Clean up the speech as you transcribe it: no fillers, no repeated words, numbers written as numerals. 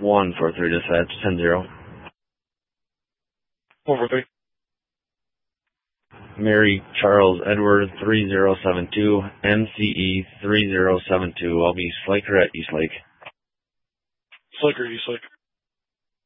143 dispatch, 10-0. 143. Mary Charles Edward 3072, MCE 3072. I'll be Slaker at Eastlake. Slaker, Eastlake.